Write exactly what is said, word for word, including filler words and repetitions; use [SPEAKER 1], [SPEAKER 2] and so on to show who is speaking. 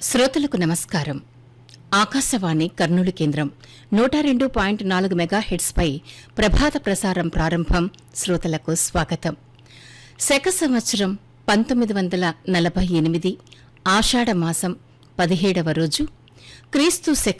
[SPEAKER 1] శ్రోతలకు నమస్కారం. ఆకాశవాణి కర్నూలు కేంద్రం నూట రెండు పాయింట్ నాలుగు మెగాహెట్స్ పై ప్రభాత ప్రసారం ప్రారంభం. శ్రోతలకు స్వాగతం. శక సంవత్సరం పంతొమ్మిది వందల నలభై ఎనిమిది ఆషాఢ మాసం పదిహేడవ రోజు, క్రీస్తు శక